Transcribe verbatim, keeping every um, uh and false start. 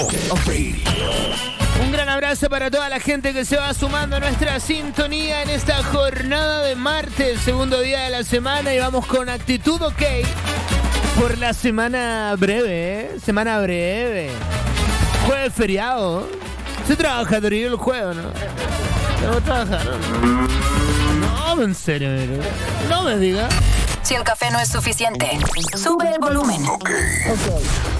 Un gran abrazo para toda la gente que se va sumando a nuestra sintonía en esta jornada de martes, segundo día de la semana, y vamos con actitud ok por la semana breve, ¿eh? Semana breve. Jueves feriado. Se trabaja Dorillo el jueves, ¿no? Debo trabajar, ¿no? No, en serio, no me diga. Si el café no es suficiente, sube el volumen. Ok. Ok.